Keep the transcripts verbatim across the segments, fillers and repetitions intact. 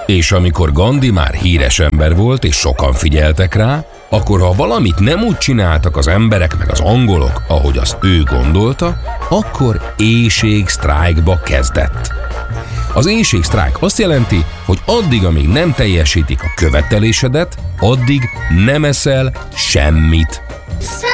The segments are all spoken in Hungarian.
És amikor Gandhi már híres ember volt, és sokan figyeltek rá, akkor ha valamit nem úgy csináltak az emberek meg az angolok, ahogy azt ő gondolta, akkor éhségsztrájkba kezdett. Az éhségsztrájk azt jelenti, hogy addig, amíg nem teljesítik a követelésedet, addig nem eszel semmit. Sztrájk!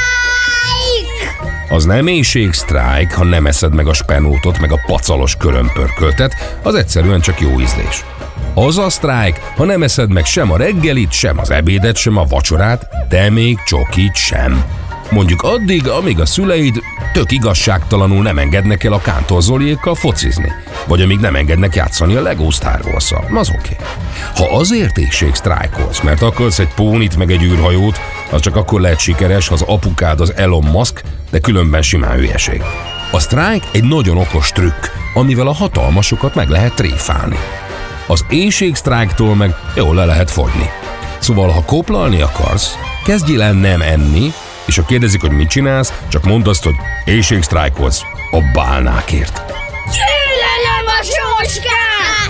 Az nem éhségsztrájk, ha nem eszed meg a spenótot, meg a pacalos körömpörköltet, az egyszerűen csak jó ízlés. Az a sztrájk, ha nem eszed meg sem a reggelit, sem az ebédet, sem a vacsorát, de még csokit sem. Mondjuk addig, amíg a szüleid tök igazságtalanul nem engednek el a Kántor Zoliékkal focizni, vagy amíg nem engednek játszani a Lego Star Wars-szal, az oké. Okay. Ha azért éhségsztrájkolsz, mert akarsz egy pónit meg egy űrhajót, az csak akkor lehet sikeres, ha az apukád az Elon Musk, de különben simán hülyeség. A sztrájk egy nagyon okos trükk, amivel a hatalmasokat meg lehet tréfálni. Az éhségsztrájktól meg jól le lehet fogyni. Szóval, ha koplalni akarsz, kezdjél el nem enni, és ha kérdezik, hogy mit csinálsz, csak mondd azt, hogy éhségsztrájkolsz a bálnákért. Gyűlölöm a sóskát!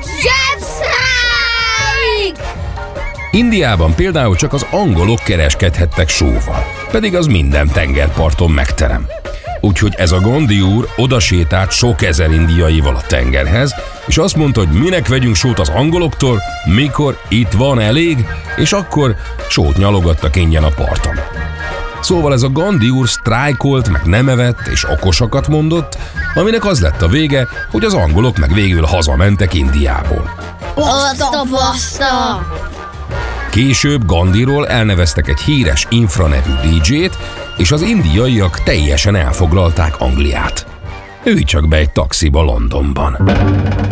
Zsebsztrájk! Indiában például csak az angolok kereskedhettek sóval, pedig az minden tengerparton megterem. Úgyhogy ez a Gandhi úr odasétált sok ezer indiaival a tengerhez, és azt mondta, hogy minek vegyünk sót az angoloktól, mikor itt van elég, és akkor sót nyalogattak ingyen a parton. Szóval ez a Gandhi úr sztrájkolt, meg nem evett, és okosakat mondott, aminek az lett a vége, hogy az angolok meg végül hazamentek Indiából. Baszta-baszta! Később Gandhiról elneveztek egy híres Infra nevű dé dzsét, és az indiaiak teljesen elfoglalták Angliát. Ülj csak be egy taxiba Londonban.